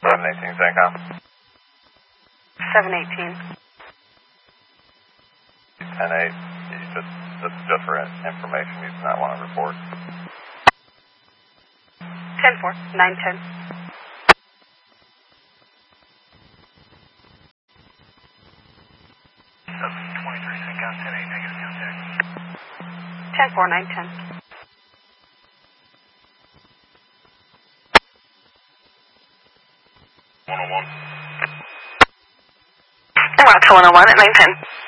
718 CENTCOM. 718. 10-8. This is just for information. You do not want to report. 10-4. 910. 23 CENTCOM. 10-8. Negative contact. 10-4. 910. 101. We're out to 101 at 910.